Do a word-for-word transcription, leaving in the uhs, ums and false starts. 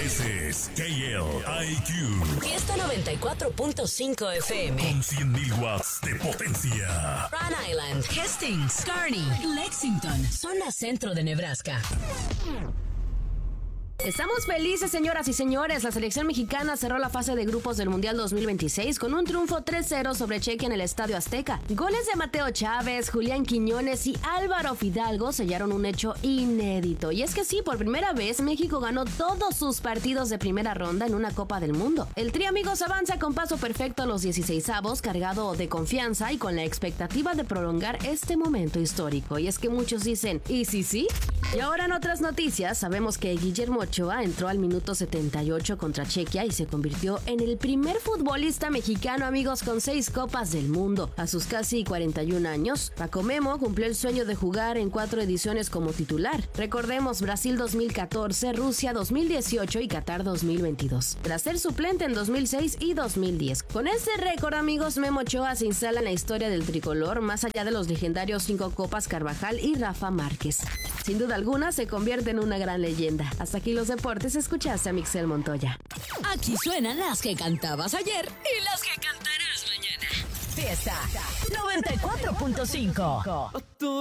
Ese es K L I Q. Fiesta noventa y cuatro punto cinco F M. Con cien mil watts de potencia. Rhode Island, Hastings, Kearney, Lexington, zona centro de Nebraska. Estamos felices, señoras y señores. La selección mexicana cerró la fase de grupos del Mundial dos mil veintiséis con un triunfo tres cero sobre Chequia en el Estadio Azteca. Goles de Mateo Chávez, Julián Quiñones y Álvaro Fidalgo sellaron un hecho inédito. Y es que sí, por primera vez México ganó todos sus partidos de primera ronda en una Copa del Mundo. El Tri Amigos avanza con paso perfecto a los dieciseisavos, cargado de confianza y con la expectativa de prolongar este momento histórico. Y es que muchos dicen, ¿y sí, sí? Y ahora en otras noticias, sabemos que Guillermo Ochoa entró al minuto setenta y ocho contra Chequia y se convirtió en el primer futbolista mexicano, amigos, con seis copas del mundo. A sus casi cuarenta y un años, Paco Memo cumplió el sueño de jugar en cuatro ediciones como titular. Recordemos Brasil dos mil catorce, Rusia dos mil dieciocho y Qatar dos mil veintidós, tras ser suplente en dos mil seis y dos mil diez. Con este récord, amigos, Memo Ochoa se instala en la historia del tricolor, más allá de los legendarios cinco copas Carvajal y Rafa Márquez. Sin duda alguna, se convierte en una gran leyenda. Hasta aquí los deportes, escuchaste a Mixel Montoya. Aquí suenan las que cantabas ayer y las que cantarás mañana. Fiesta noventa y cuatro punto cinco.